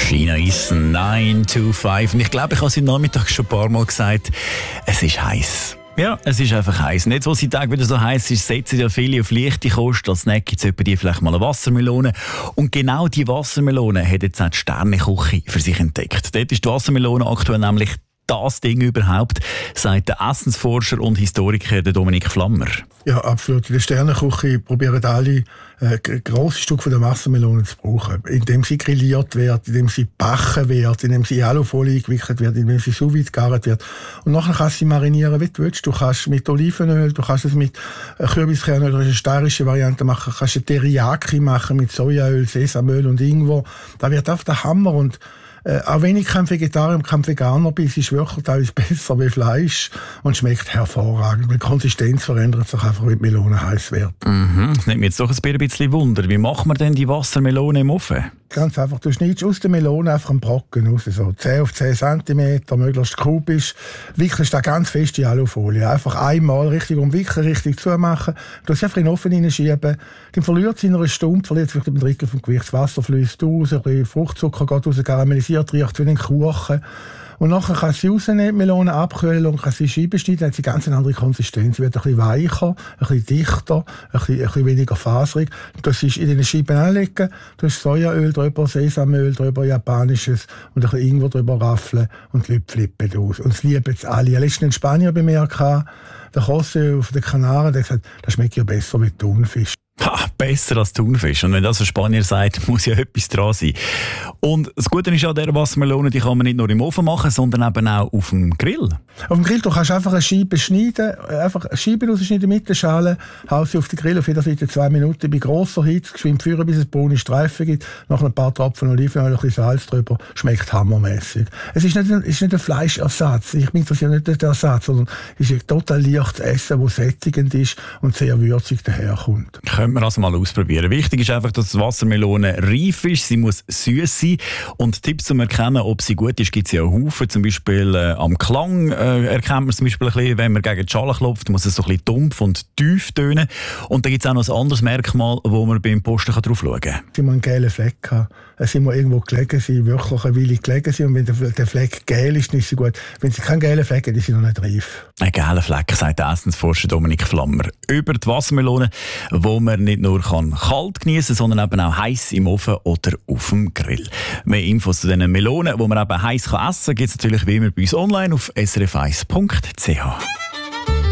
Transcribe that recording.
China ist 9 to 5. Und ich glaube, ich habe es heute Nachmittag schon ein paar Mal gesagt, es ist heiß. Ja, es ist einfach heiß. Nicht, wo es Tag wieder so heiß ist, setzen ja viele auf leichte Kost. Als Snack gibt es etwa die vielleicht mal eine Wassermelone. Und genau die Wassermelone hat jetzt auch die Sterneküche für sich entdeckt. Dort ist die Wassermelone aktuell nämlich das Ding überhaupt, sagt der Essensforscher und Historiker Dominik Flammer. Ja, absolut. In der Sternenküche probieren alle grosse Stück von der Wassermelone zu brauchen, indem sie grilliert wird, indem sie gebacken wird, indem sie in Alufolie eingewickelt wird, indem sie sous vide gegart wird. Und nachher kannst du sie marinieren, wie du willst. Du kannst mit Olivenöl, du kannst es mit Kürbiskernöl, du kannst eine steirische Variante machen, du kannst eine Teriyaki machen mit Sojaöl, Sesamöl und Ingwer. Da wird auf der Hammer. Und auch wenn ich kein Vegetarier und kein Veganer bin, ist es wirklich teilweise besser wie Fleisch und schmeckt hervorragend. Die Konsistenz verändert sich einfach, wenn die Melone heiß wird. Das nimmt mir jetzt doch ein bisschen Wunder. Wie macht man denn die Wassermelone im Ofen? Ganz einfach, du schneidest aus der Melone einfach einen Brocken raus, so 10 auf 10 cm, möglichst kubisch, wickelst da ganz fest in Alufolie. Einfach einmal richtig umwickeln, richtig zumachen, du sie einfach in den Ofen hineinschieben, dann verliert sie in einer Stunde, verliert vielleicht ein Drittel vom Gewicht, das Wasser fließt raus, ein bisschen Fruchtzucker geht raus, karamellisiert, riecht wie ein Kuchen. Und nachher kann sie rausnehmen, die Melone abkühlen und kann sie Scheiben schneiden, dann hat sie ganz eine andere Konsistenz. Sie wird ein bisschen weicher, ein bisschen dichter, ein bisschen weniger faserig. Das ist in den Scheiben anlegen, du hast Sojaöl drüber, Sesamöl drüber, japanisches und ein bisschen Ingwer drüber raffeln und die Leute flippen aus. Und das lieben jetzt alle. Ich habe letztens einen Spanier bei mir gehabt, der Kosse auf den Kanaren, der hat gesagt, das schmeckt ja besser wie Thunfisch. Besser als Thunfisch. Und wenn das ein Spanier sagt, muss ja etwas dran sein. Und das Gute ist an dieser Wassermelone, die kann man nicht nur im Ofen machen, sondern eben auch auf dem Grill. Auf dem Grill, du kannst einfach eine Scheibe schneiden, einfach eine Scheibe rausschneiden mit der Schale, hau sie auf den Grill auf jeder Seite 2 Minuten bei grosser Hitze, geschwind führen, bis es braune Streifen gibt, noch ein paar Tropfen Olivenöl, ein bisschen Salz drüber, schmeckt hammermäßig. Es ist nicht ein Fleischersatz, ich interessiere nicht den Ersatz, sondern es ist ein total leichtes Essen, das sättigend ist und sehr würzig daherkommt. Können wir also mal ausprobieren. Wichtig ist einfach, dass die Wassermelone reif ist, sie muss süß sein. Und Tipps zum Erkennen, ob sie gut ist, gibt es ja einen Haufen. Zum Beispiel am Klang erkennt man zum Beispiel ein bisschen, wenn man gegen die Schale klopft, muss es so ein bisschen dumpf und tief tönen. Und dann gibt es auch noch ein anderes Merkmal, wo man beim Posten drauf schauen kann. Sie muss einen gelben Fleck haben. Sie muss irgendwo gelegen sein, wirklich eine Weile gelegen sein. Und wenn der Fleck gel ist, dann ist sie gut. Wenn sie keinen gelben Fleck hat, ist sie noch nicht reif. Ein gelber Fleck, sagt der Essensforscher Dominik Flammer. Über die Wassermelone, wo man nicht nur kalt genießen kann, sondern eben auch heiß im Ofen oder auf dem Grill. Mehr Infos zu diesen Melonen, die man eben heiß essen kann, gibt es natürlich wie immer bei uns online auf srf1.ch.